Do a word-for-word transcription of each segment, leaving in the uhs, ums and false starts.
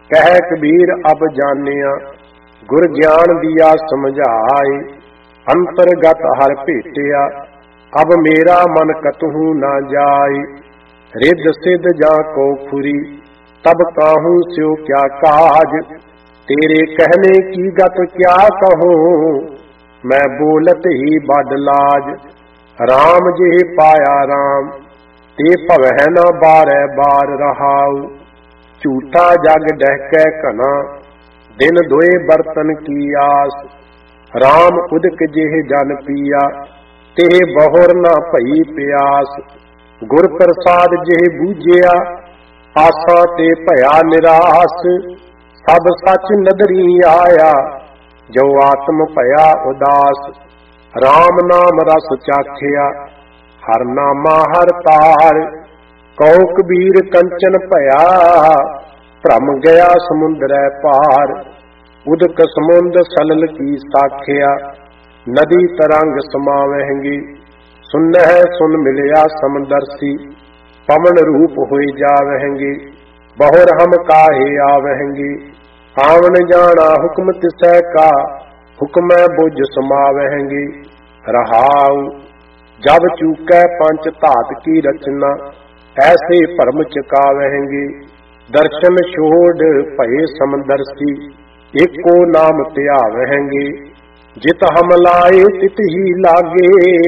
कह कबीर अब जानिया गुर ज्ञान दिया समझाए। अंतरगत हर भेटिया अब मेरा मन कतहु ना जाए। रिद सिद्ध जा को खुरी तब काहू स्यो क्या काज। तेरे कहने की गत क्या कहूँ मैं बोलत ही बड़ लाज। राम जे पाया राम ते भवै न बारै बार रहाऊ। झूठा जग डहकै घना दिन दोए बर्तन की आस। राम उदक जेह जन पिया तेह बहुर न भई प्यास। गुर प्रसाद जेह बूझिया आसा ते भया निरास। सब सच नदरी आया जो आत्म भया उदास। राम नाम रस चाखिया हर नामा हर तार। कहो कबीर कंचन भया भ्रम गया समुद्रै पार। उदक समुंद सलल की साखिया नदी तरंग समावहंगी। सुनह सुन मिलया समदर्शी पवन रूप होई जावहंगी। बहुर हम काहे आवहंगी आवन जाना हुक्म तिसै का। हुक्म बुझ समावहंगी रहाऊ। जब चूकै पंच धात की रचना ऐसे भरम चकावहंगी। दर्शन छोड़ भये समदर्शी एको नाम त्यावहंगी। जित हम लाए तित ही लागे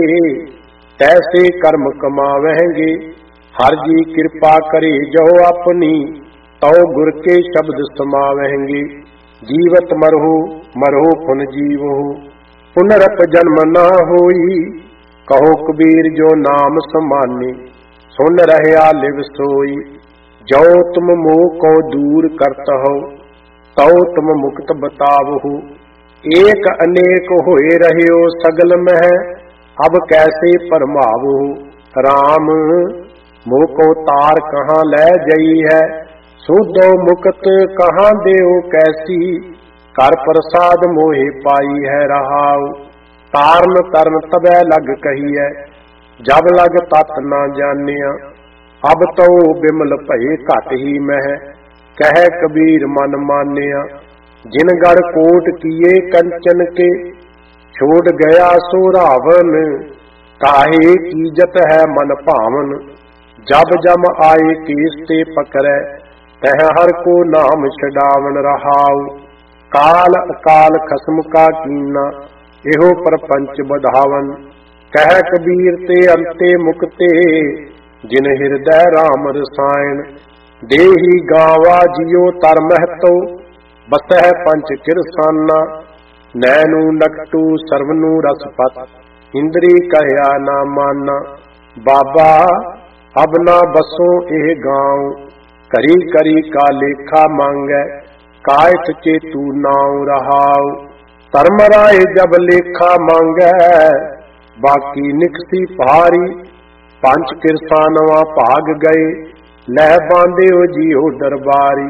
तैसे कर्म कमावहंगे। हर जी कृपा करे जो अपनी तौ गुर के शब्द समावहंगे। जीवत मरहु मरहु पुन जीवहु पुनरप जन्म न होई। कहो कबीर जो नाम समानी सुन रहया लिव सोई। जो तुम मोह को दूर करत हो तौ तुम मुक्त बतावहु। एक अनेक होए रहियो सगल मह अब कैसे परमावहु। राम मोह को तार कहाँ ले जई है सुधो मुक्त कहाँ देओ कैसी। कर प्रसाद मोहे पाई है रहाऊ। तारन तरन तबै लग कही है जब लग तत ना जानिया। अब तो बिमल भये घट ही मह कह कबीर मन मानिया। जिन गढ़ कोट किए कंचन के छोड़ गया सो रावण। काहे कीजत है मन भावन जब जम आए केस ते पकड़े। तह हर को नाम छडावन रहाऊ। काल अकाल खसम का कीना एहो परपंच बधावन। कह कबीर ते अंते मुक्ते जिन हृदय राम रसायन। देही गावा जियो तर महतो बसह पंच किरसाना। नैनु नकटू सर्वनु रसपत इंद्री कहया ना माना। बाबा अब ना बसो एह गाँव करी करी का लेखा मांगै। कायथ चेतू नाव रहाऊ। धर्मराय जब लेखा मांगै बाकी निकसी भारी। पंच किरसानवा भाग गए लह बांधे जियो दरबारी।